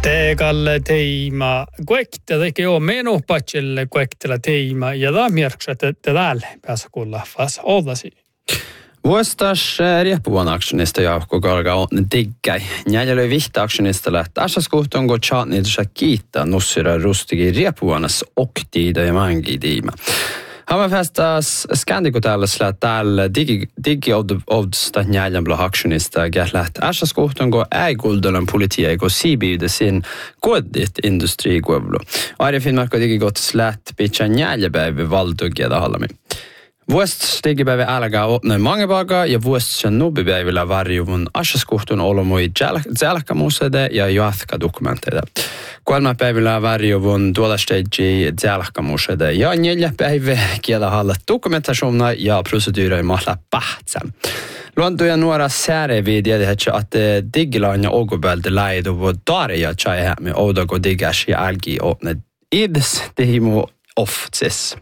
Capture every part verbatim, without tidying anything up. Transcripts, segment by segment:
Teekalle teima kuekta teki jo menu patsille kuektella teima ja da mierksat että täällä päässä kuulla fas oldasi. Vuostas rieppuvan aktionista Jaakko Kalga on diggai. Njäljälöi vihta aktionista lähtee. Asas kohtaan kun chatnitsa kiittää nussira rustigi rieppuvanas oktiida ja mangi tiima. Hammerfestas skandikotällössä täällä digi digi odsta njäljämbla aktionista gärlät. Asas kohtaan kun ei kuldalan politia kun sibiude sin kodit industri guevlo. Aire Finnmark digi gott slät pitcha njäljäpäivä valtugiada hallami. Vuost stigipäivä älga otne mangebaga ja vuost nubipäivillä varjuvun asjaskohtun olomoi zälkkamusede ja jatka-dokumenteide. Kolme päivillä varjuvun tuollasteigi zälkkamusede ja neljä päivä kielä halla dokumentationa ja procedurer mahla pahtsam. Luontoja nuora säärevi tiedätkö, että digilaan ja ogobältä läiduvu tarja tjäihämme oudago digas ja älgi otne ids tehimu oftsis.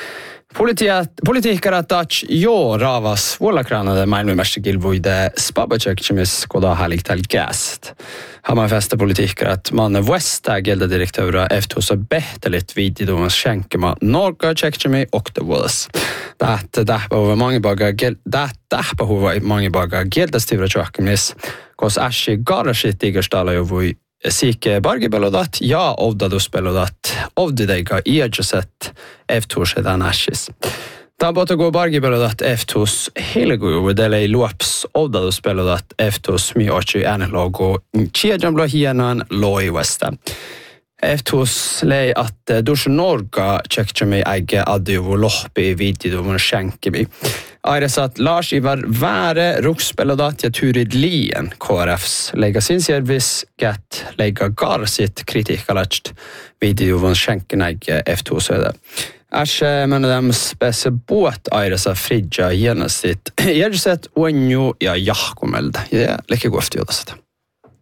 Politiikara touch jo ravas vuolakranade maailmanmästä kilvuide spabacekkimis koda häliktäl gäst. Hammarfesta politiikarat manne vuesta gelda direktöra eftuossa behtelit viididumas schenkema norga tjekkimi oktavuodas. Tähtä tähpähuva mangibaga tähpähuva mangibaga gelda stivra tjokkimis, kos äsi garasit igerstala jo vui Sikke bargipelodat ja ovdaduspelodat ovdideiga iäjaset eftuusedan äsis. Tabotogo bargipelodat eftuus helguudelei luops ovdaduspelodat eftuus mi ochi äänlogo chiedjambla hienan loivesta. Eftuus lei att dusch norga tjekkjami äge adjuvu lohpi vididuvun schenkimi. Airesat Lars Ivar Väre rukspelodat ja Turid Lien K R Fs lägga sin service get lägga gar sitt kritikalast videovon schenkenäge eftuusöde. Äsä menedem spesse båt Airesa Fridja genast sitt ersätt onju ja jahkomelda. Ja lägga gå efter jodasata.